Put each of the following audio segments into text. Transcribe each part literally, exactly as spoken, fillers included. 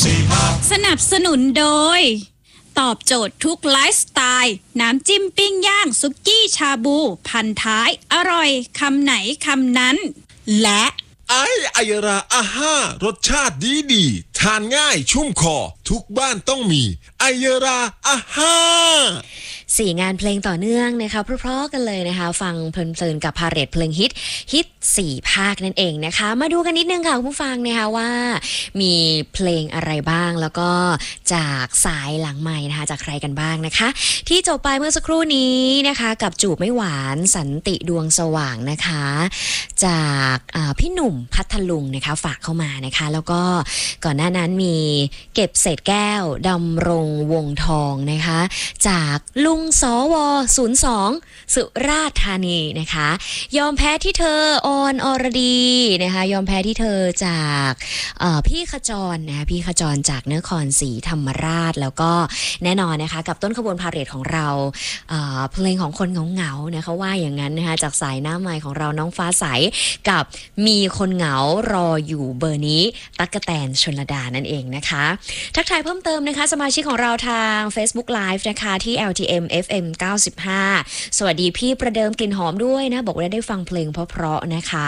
สนับสนุนโดยตอบโจทย์ทุกไลฟ์สไตล์น้ำจิ้มปิ้งย่างซุกี้ชาบูพันท้ายอร่อยคำไหนคำนั้นและไอไอราอาห้ารสชาติดีดีทานง่ายชุ่มคอทุกบ้านต้องมีไอราอาห้าสี่งานเพลงต่อเนื่องนะคะเพราะๆกันเลยนะคะฟังเพลินๆกับพาเหรดเพลงฮิตฮิตสี่ภาคนั่นเองนะคะมาดูกันนิดนึงค่ะผู้ฟังนะคะว่ามีเพลงอะไรบ้างแล้วก็จากสายหลังไมค์นะคะจากใครกันบ้างนะคะที่จบไปเมื่อสักครู่นี้นะคะกับจูบไม่หวานสันติดวงสว่างนะคะจากพี่หนุ่มพัทลุงนะคะฝากเข้ามานะคะแล้วก็ก่อนหน้านั้นมีเก็บเศษแก้วดำรงวงทองนะคะจากลุงสวศูนย์สองสุราษฎร์ธานีนะคะยอมแพ้ที่เธอออนอรดีนะคะยอมแพ้ที่เธอจากพี่ขจรนะคะพี่ขจรจากนครศรีธรรมราชแล้วก็แน่นอนนะคะกับต้นขบวนพาเหรดของเราเอ่อเพลงของคนเหงาๆนะคะว่าอย่างนั้นนะคะจากสายหน้าไมค์ของเราน้องฟ้าใสกับมีคนเหงารออยู่เบอร์นี้ตั๊กแตนชลดานั่นเองนะคะทักทายเพิ่มเติมนะคะสมาชิกของเราทาง Facebook Live นะคะที่ แอล ที เอ็ม เอฟ เอ็ม เก้าสิบห้าสวัสดีพี่ประเดิมกลิ่นหอมด้วยนะบอกว่าได้ฟังเพลงเพราะๆนะคะ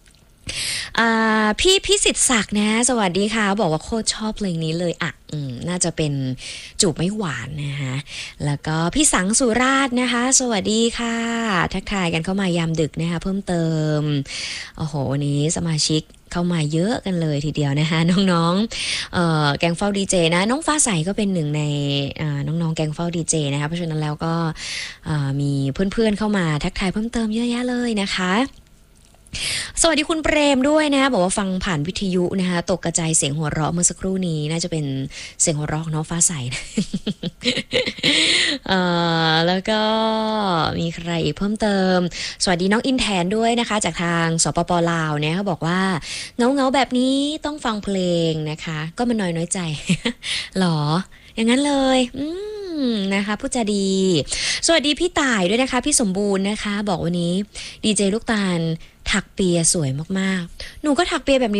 พี่พิสิทธิ์ศักดิ์นะสวัสดีค่ะบอกว่าโคตรชอบเพลงนี้เลยอ่ะน่าจะเป็นจูบไม่หวานนะคะแล้วก็พี่สังสุราษฎร์นะคะสวัสดีค่ะทักทายกันเข้ามายามดึกนะคะเพิ่มเติมโอ้โหวันนี้สมาชิกเข้ามาเยอะกันเลยทีเดียวนะคะน้องๆเอ่อแกงเฝ้าดีเจนะน้องฟ้าใสก็เป็นหนึ่งในน้องๆแกงเฝ้าดีเจนะคะเพราะฉะนั้นแล้วก็มีเพื่อนๆเข้ามาทักทายเพิ่มเติมเยอะแยะเลยนะคะสวัสดีคุณเปรมด้วยนะบอกว่าฟังผ่านวิทยุนะคะตกกระจายเสียงหัวเราะเมื่อสักครู่นี้น่าจะเป็นเสียงหัวเราะของน้องฟ้าใสนะ เอ่อแล้วก็มีใครอีกเพิ่มเติมสวัสดีน้องอินแทนด้วยนะคะจากทางสปป.ลาวเนี่ยเขาบอกว่าเงาเงาแบบนี้ต้องฟังเพลงนะคะก็มันน้อยน้อยใจ หรออย่างนั้นเลยอืมนะคะผู้จาดีสวัสดีพี่ต่ายด้วยนะคะพี่สมบูรณ์นะคะบอกวันนี้ดีเจลูกตาลถักเปียสวยมากๆหนูก็ถักเปียแบบนี้